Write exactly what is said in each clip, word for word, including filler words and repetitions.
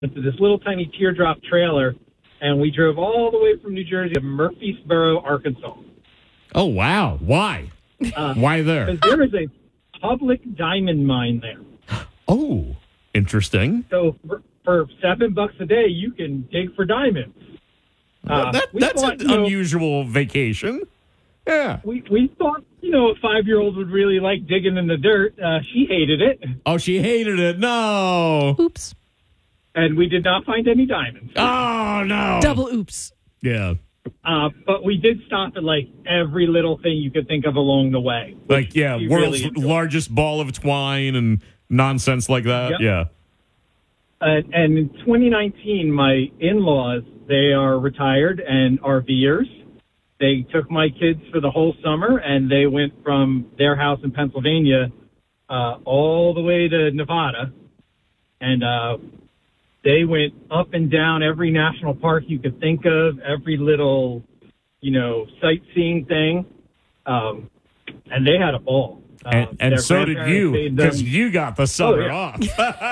to this little tiny teardrop trailer, and we drove all the way from New Jersey to Murfreesboro, Arkansas. Oh, wow. Why? Uh, Why there? Because there is a public diamond mine there. Oh, interesting. So for, for seven bucks a day, you can dig for diamonds. Uh, that, that's thought, an you know, unusual vacation. Yeah. We we thought, you know, a five-year-old would really like digging in the dirt. Uh, she hated it. Oh, she hated it. No. Oops. And we did not find any diamonds. Oh, no. Double oops. Yeah. Uh, but we did stop at, like, every little thing you could think of along the way. Like, yeah, world's really largest ball of twine and nonsense like that. Yep. Yeah. Uh, and in twenty nineteen, my in-laws, they are retired and RVers. They took my kids for the whole summer, and they went from their house in Pennsylvania uh, all the way to Nevada. And uh, they went up and down every national park you could think of, every little, you know, sightseeing thing. Um, and they had a ball. And, uh, and so did you, because you got the summer oh, yeah. off.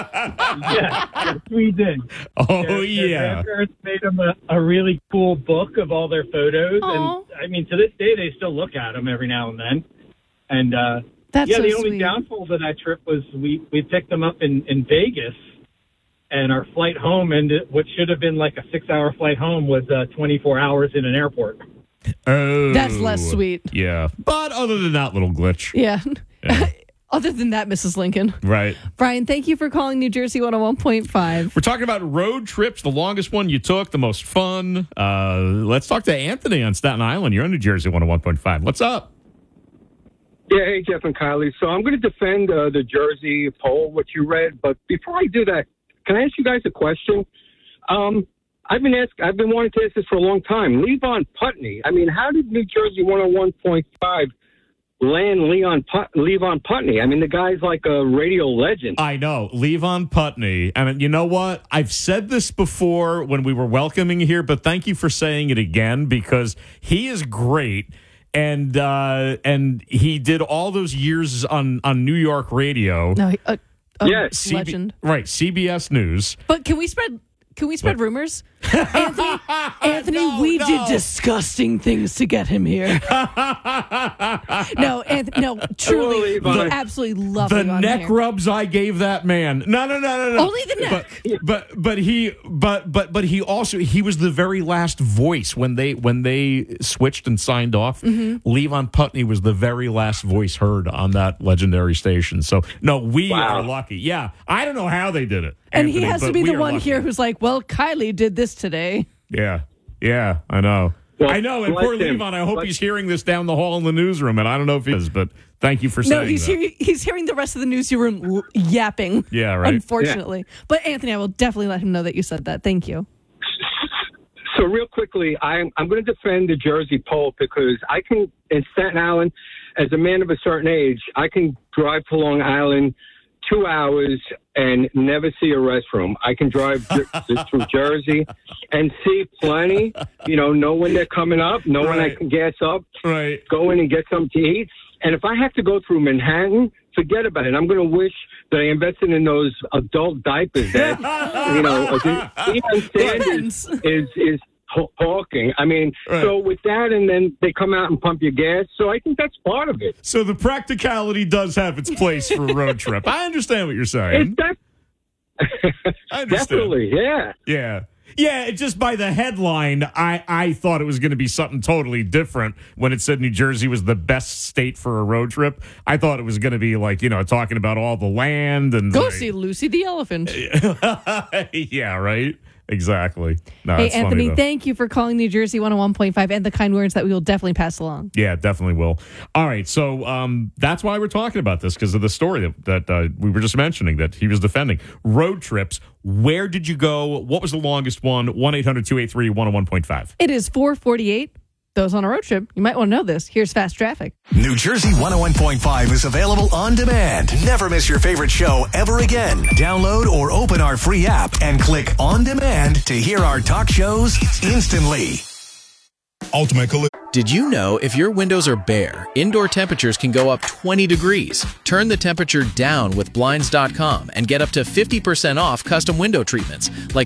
yeah, yes, we did. Oh, their, yeah. Their grandparents made them a, a really cool book of all their photos. Aww. And, I mean, to this day, they still look at them every now and then. And, uh, That's yeah, so the only sweet. downfall to that trip was we, we picked them up in, in Vegas, and our flight home, and what should have been like a six-hour flight home, was uh, twenty-four hours in an airport. Oh. That's less sweet. Yeah. But other than that little glitch. Yeah. Yeah. Other than that, Missus Lincoln. Right. Brian, thank you for calling New Jersey one oh one point five. We're talking about road trips, the longest one you took, the most fun. Uh, let's talk to Anthony on Staten Island. You're on New Jersey one oh one point five. What's up? Yeah, hey, Jeff and Kylie. So I'm going to defend uh, the Jersey poll, what you read. But before I do that, can I ask you guys a question? Um, I've been asked, I've been wanting to ask this for a long time. Levon Putney. I mean, how did New Jersey one oh one point five land Leon Put- Levon Putney? I mean, the guy's like a radio legend. I know. Levon Putney. I mean, you know what? I've said this before when we were welcoming here, but thank you for saying it again, because he is great. And uh, and he did all those years on, on New York radio. No, uh, a Yes. C B- legend. Right, C B S News. But can we spread... Can we spread What? rumors? Anthony, Anthony No, we no. did disgusting things to get him here. no, Anthony, no, truly, Levon. we absolutely love The Levon neck here. rubs I gave that man. No, no, no, no, no. Only the neck. But, but but he but but but he also he was the very last voice when they when they switched and signed off. Mm-hmm. Levon Putney was the very last voice heard on that legendary station. So no, we Wow. are lucky. Yeah, I don't know how they did it. And Anthony, he has to but be we the are one lucky. here who's like, well, Kylie did this today. Yeah, yeah, I know. Well, I know, and bless poor him. Levon, I hope Bless- he's hearing this down the hall in the newsroom, and I don't know if he is, but thank you for saying No, he's that. hearing, he's hearing the rest of the newsroom l- yapping. Yeah, right. Unfortunately. But Anthony, I will definitely let him know that you said that. Thank you. So real quickly, I'm I'm going to defend the Jersey poll because I can, in Staten Island, as a man of a certain age, I can drive to Long Island two hours and never see a restroom. I can drive th- through Jersey and see plenty, you know, know when they're coming up, know when I Right. can gas up, Right. go in and get something to eat. And if I have to go through Manhattan, forget about it. I'm going to wish that I invested in those adult diapers that, you know, Deion Sanders is, is hawking. I mean, Right. so with that, and then they come out and pump your gas. So I think that's part of it. So the practicality does have its place for a road trip. I understand what you're saying. It's that, I understand. definitely, yeah. Yeah. Yeah, it just by the headline, I, I thought it was going to be something totally different when it said New Jersey was the best state for a road trip. I thought it was going to be like, you know, talking about all the land and Go like- see Lucy the elephant. yeah, right. Exactly. No, Hey, it's funny, Anthony, though. thank you for calling New Jersey one oh one point five and the kind words that we will definitely pass along. Yeah, definitely will. All right, so um, that's why we're talking about this, because of the story that, that uh, we were just mentioning that he was defending. Road trips, where did you go? What was the longest one? one eight hundred two eight three one oh one point five. It is four forty-eight. Those on a road trip, you might want to know this. Here's Fast Traffic. New Jersey one oh one point five is available on demand. Never miss your favorite show ever again. Download or open our free app and click on demand to hear our talk shows instantly. Ultimate Collision. Did you know if your windows are bare, indoor temperatures can go up twenty degrees? Turn the temperature down with Blinds dot com and get up to fifty percent off custom window treatments like